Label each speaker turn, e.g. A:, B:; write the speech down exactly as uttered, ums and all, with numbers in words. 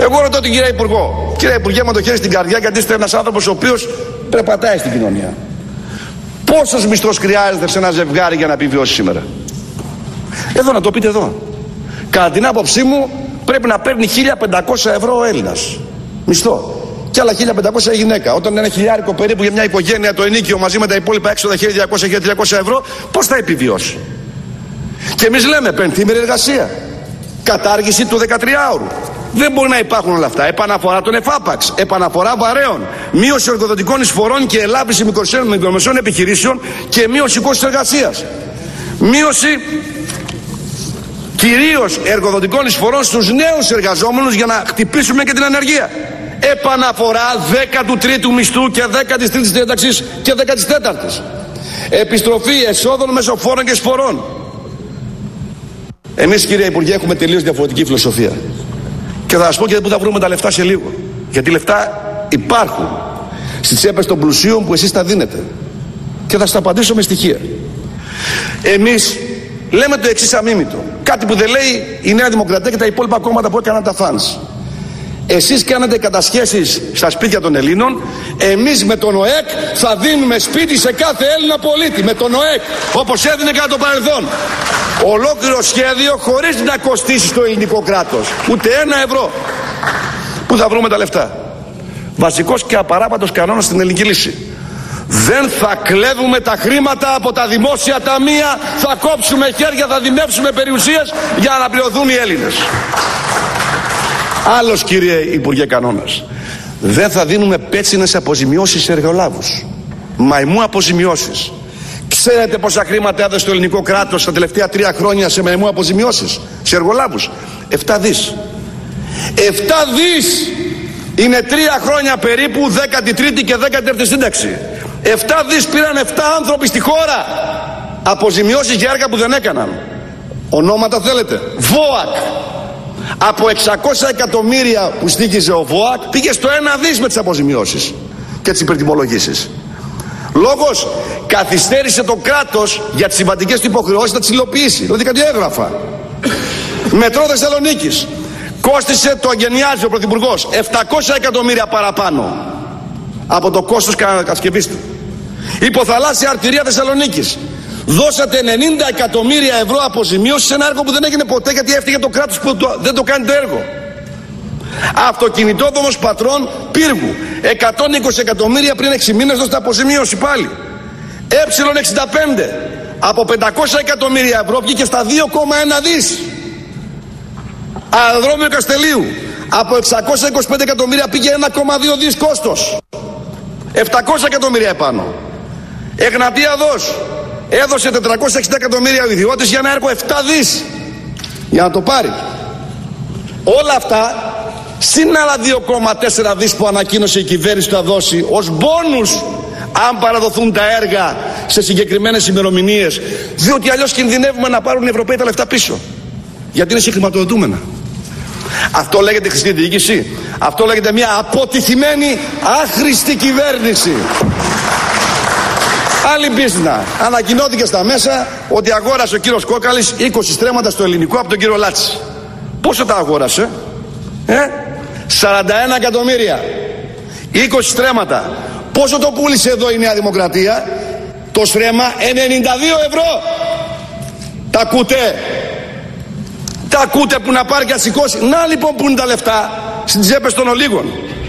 A: Εγώ ρωτώ την κυρία Υπουργό, κύριε Υπουργέ, με το χέρι στην καρδιά, γιατί είστε ένας άνθρωπος ο οποίος περπατάει στην κοινωνία. Πόσος μισθός χρειάζεται σε ένα ζευγάρι για να επιβιώσει σήμερα? Εδώ να το πείτε εδώ. Κατά την άποψή μου πρέπει να παίρνει χίλια πεντακόσια ευρώ ο Έλληνας μισθό και άλλα χίλια πεντακόσια η γυναίκα. Όταν ένα χιλιάρικο περίπου για μια οικογένεια το ενίκιο μαζί με τα υπόλοιπα έξοδα χίλια διακόσια με χίλια τριακόσια ευρώ, πώς θα επιβιώσει? Και εμείς λέμε πενθήμερη εργασία, κατάργηση του δεκατριάωρου. Δεν μπορεί να υπάρχουν όλα αυτά. Επαναφορά των εφάπαξ, επαναφορά βαρέων, μείωση εργοδοτικών εισφορών και ελάφρυνση μικρομεσαίων επιχειρήσεων και μείωση κόστους εργασίας. Μείωση κυρίως εργοδοτικών εισφορών στους νέους εργαζόμενους για να χτυπήσουμε και την ανεργία. Επαναφορά δέκατου τρίτου μισθού και δέκατης τρίτης διάταξης και δέκατης τέταρτης. Επιστροφή εσόδων μέσω φόρων και εισφορών. Εμείς, κύριε Υπουργέ, έχουμε τελείως διαφορετική φιλοσοφία. Και θα σας πω και πού θα βρούμε τα λεφτά σε λίγο. Γιατί λεφτά υπάρχουν στις τσέπες των πλουσίων που εσείς τα δίνετε. Και θα σας τα απαντήσω με στοιχεία. Εμείς λέμε το εξής αμίμητο. Κάτι που δεν λέει η Νέα Δημοκρατία και τα υπόλοιπα κόμματα που έκαναν τα φανς. Εσείς κάνατε κατασχέσεις στα σπίτια των Ελλήνων. Εμείς με τον ΟΕΚ θα δίνουμε σπίτι σε κάθε Έλληνα πολίτη. Με τον ΟΕΚ, όπως έδινε κατά το παρελθόν. Ολόκληρο σχέδιο χωρίς να κοστίσει στο ελληνικό κράτος ούτε ένα ευρώ. Πού θα βρούμε τα λεφτά? Βασικός και απαράπατος κανόνας στην ελληνική λύση. Δεν θα κλέβουμε τα χρήματα από τα δημόσια ταμεία. Θα κόψουμε χέρια, θα δημεύσουμε περιουσίες για να πληρωθούν οι Έλληνες. Άλλος, κύριε Υπουργέ, κανόνας. Δεν θα δίνουμε πέτσινες αποζημιώσεις σε εργολάβους. Μαϊμού αποζημιώσεις. Ξέρετε πόσα χρήματα έδωσε το ελληνικό κράτος τα τελευταία τρία χρόνια σε μαϊμού αποζημιώσεις σε εργολάβους? Εφτά δις. Εφτά δις είναι τρία χρόνια περίπου, δέκατη τρίτη και δέκατη τέταρτη σύνταξη. Εφτά δις πήραν εφτά άνθρωποι στη χώρα. Αποζημιώσεις για έργα που δεν έκαναν. Ονόματα θέλετε? ΒΟΑΚ. Από εξακόσια εκατομμύρια που στοίχιζε ο ΒΟΑΚ πήγε στο ένα δις με τις αποζημιώσεις και τις υπερτιμολογήσεις. Λόγος, καθυστέρησε το κράτος για τις συμβατικές του υποχρεώσεις να τις υλοποιήσει. Δηλαδή κάτι έγραφα. Μετρό Θεσσαλονίκης. Κόστισε, το αγγενιάζει ο Πρωθυπουργός, επτακόσια εκατομμύρια παραπάνω από το κόστος κατασκευής του. Υποθαλάσσια αρτηρία Θεσσαλονίκης. Δώσατε ενενήντα εκατομμύρια ευρώ αποζημίωση σε ένα έργο που δεν έγινε ποτέ, γιατί έφταιγε το κράτος που το, δεν το κάνει το έργο. Αυτοκινητόδρομος Πατρών Πύργου. εκατόν είκοσι εκατομμύρια πριν έξι μήνες δώσατε αποζημίωση πάλι. Ε εξήντα πέντε. Από πεντακόσια εκατομμύρια ευρώ βγήκε στα δύο κόμμα ένα δις. Αεροδρόμιο Καστελίου. Από εξακόσια είκοσι πέντε εκατομμύρια πήγε ένα κόμμα δύο δις κόστος. επτακόσια εκατομμύρια επάνω. Εγνατία Δός. Έδωσε τετρακόσια εξήντα εκατομμύρια ο ιδιώτης για ένα έργο επτά δις. Για να το πάρει. Όλα αυτά συν άλλα δύο κόμμα τέσσερα δις που ανακοίνωσε η κυβέρνηση θα δώσει ως μπόνους αν παραδοθούν τα έργα σε συγκεκριμένες ημερομηνίες, διότι αλλιώς κινδυνεύουμε να πάρουν οι Ευρωπαίοι τα λεφτά πίσω, γιατί είναι συγχρηματοδοτούμενα. Αυτό λέγεται χρηστή διοίκηση? Αυτό λέγεται μια αποτυχημένη, άχρηστη κυβέρνηση. Άλλη μπίζνα. Ανακοινώθηκε στα μέσα ότι αγόρασε ο κύριος Κόκαλης είκοσι στρέμματα στο ελληνικό από τον κύριο Λάτση. Πόσο τα αγόρασε? Ε? σαράντα ένα εκατομμύρια. είκοσι στρέμματα. Πόσο το πούλησε εδώ η Νέα Δημοκρατία? Το στρέμμα ενενήντα δύο ευρώ. Τα ακούτε? Τα ακούτε που να πάρει και να σηκώσει? Να λοιπόν που είναι τα λεφτά στις τσέπες των ολίγων.